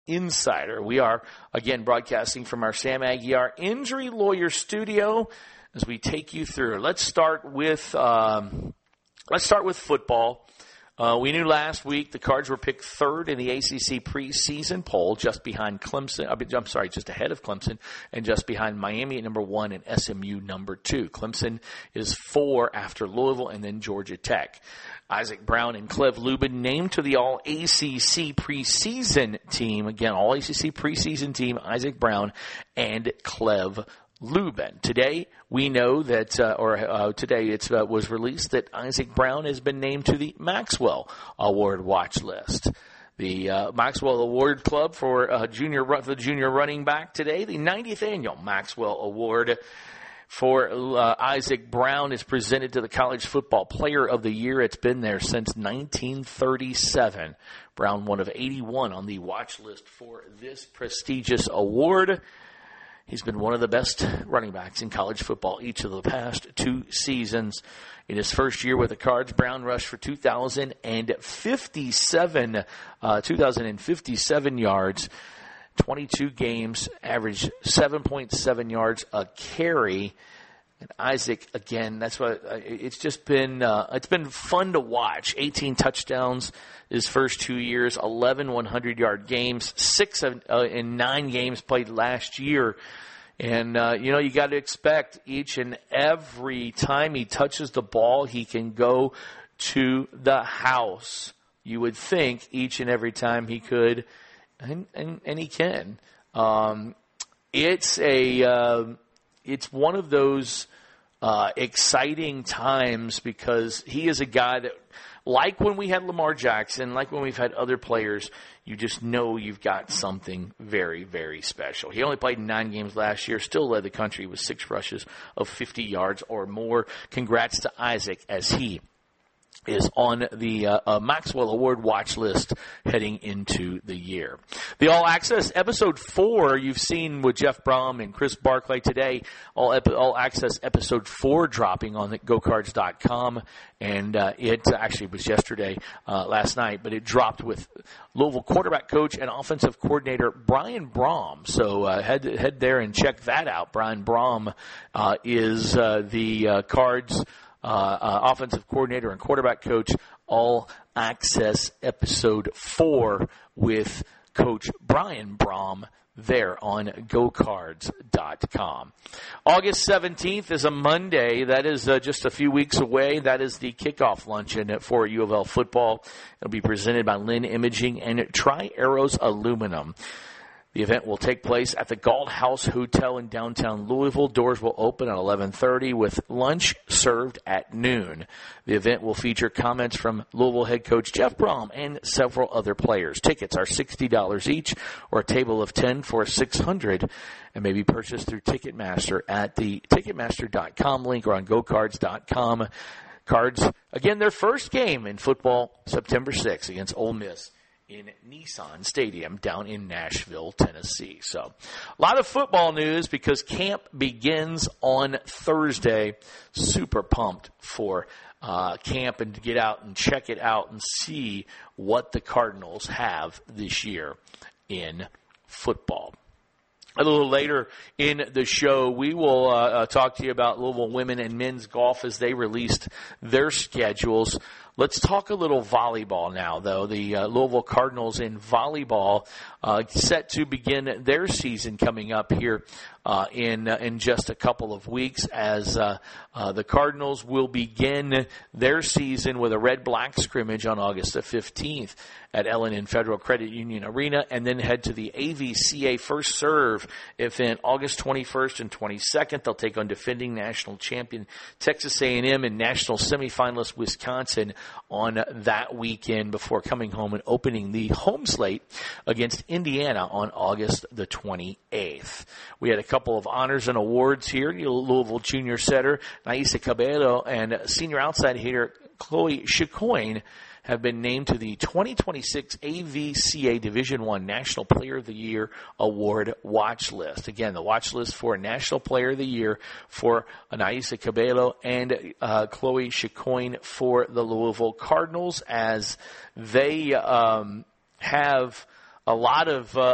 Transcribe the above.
Insider. We are, again, broadcasting from our Sam Aguiar Injury Lawyer studio as we take you through. Let's start with football. We knew last week the Cards were picked third in the ACC preseason poll, just behind Clemson. Just ahead of Clemson, and just behind Miami at number 1 and SMU number 2. Clemson is 4 after Louisville and then Georgia Tech. Isaac Brown and Clev Lubin named to the All-ACC preseason team. Again, All-ACC preseason team, Isaac Brown and Clev Lubin. Today, we know that, today it was released that Isaac Brown has been named to the Maxwell Award watch list. The Maxwell Award Club for the junior running back today, the 90th annual Maxwell Award for Isaac Brown is presented to the College Football Player of the Year. It's been there since 1937. Brown, one of 81 on the watch list for this prestigious award. He's been one of the best running backs in college football each of the past 2 seasons. In his first year with the Cards, Brown rushed for 2,057 yards, 22 games, averaged 7.7 yards a carry. And Isaac, again, that's what it's just been. It's been fun to watch. 18 touchdowns his first 2 years, 11 100-yard games, 6 in 9 games played last year. And you got to expect each and every time he touches the ball, he can go to the house. You would think each and every time he could, and he can. It's one of those exciting times because he is a guy that, like when we had Lamar Jackson, like when we've had other players, you just know you've got something very, very special. He only played 9 games last year, still led the country with 6 rushes of 50 yards or more. Congrats to Isaac as he is on the Maxwell Award watch list heading into the year. The All Access Episode 4 you've seen with Jeff Brom and Chris Barclay today. All Access Episode 4 dropping on GoCards.com. And it actually was yesterday, last night, but it dropped with Louisville quarterback coach and offensive coordinator Brian Brom. So head there and check that out. Brian Brom is the Cards offensive coordinator and quarterback coach. All Access Episode 4 with Coach Brian Brom there on GoCards.com. August 17th is a Monday. That is just a few weeks away. That is the kickoff luncheon for U of L football. It'll be presented by Lynn Imaging and Tri-Arrows Aluminum. The event will take place at the Galt House Hotel in downtown Louisville. Doors will open at 11:30 with lunch served at noon. The event will feature comments from Louisville head coach Jeff Brom and several other players. Tickets are $60 each, or a table of 10 for $600, and may be purchased through Ticketmaster at the Ticketmaster.com link or on GoCards.com. Cards, again, their first game in football, September 6th against Ole Miss in Nissan Stadium down in Nashville, Tennessee. So a lot of football news because camp begins on Thursday. Super pumped for camp and to get out and check it out and see what the Cardinals have this year in football. A little later in the show, we will talk to you about Louisville women and men's golf as they released their schedules. Let's talk a little volleyball now, though. The Louisville Cardinals in volleyball set to begin their season coming up here in just a couple of weeks as the Cardinals will begin their season with a red-black scrimmage on August the 15th at L&N Federal Credit Union Arena, and then head to the AVCA First Serve event August 21st and 22nd. They'll take on defending national champion Texas A&M and national semifinalist Wisconsin on that weekend before coming home and opening the home slate against Indiana on August the 28th. We had a couple of honors and awards here. Louisville junior setter Naisa Cabello and senior outside hitter Chloe Chicoine have been named to the 2026 AVCA Division I National Player of the Year Award watch list. Again, the watch list for National Player of the Year for Naisa Cabello and Chloe Chicoine for the Louisville Cardinals as they have a lot of